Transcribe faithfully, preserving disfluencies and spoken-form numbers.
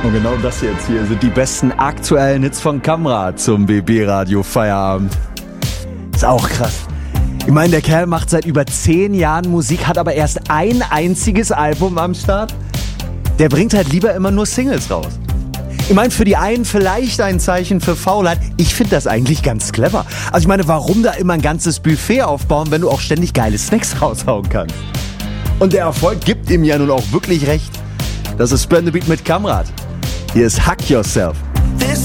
Und genau das jetzt hier sind die besten aktuellen Hits von Kamrat zum B B-Radio Feierabend. Ist auch krass. Ich meine, der Kerl macht seit über zehn Jahren Musik, hat aber erst ein einziges Album am Start. Der bringt halt lieber immer nur Singles raus. Ich meine, für die einen vielleicht ein Zeichen für Faulheit. Ich finde das eigentlich ganz clever. Also ich meine, warum da immer ein ganzes Buffet aufbauen, wenn du auch ständig geile Snacks raushauen kannst? Und der Erfolg gibt ihm ja nun auch wirklich recht. Das ist Burn the Beat mit Kamrat. Hier ist Hack Yourself. This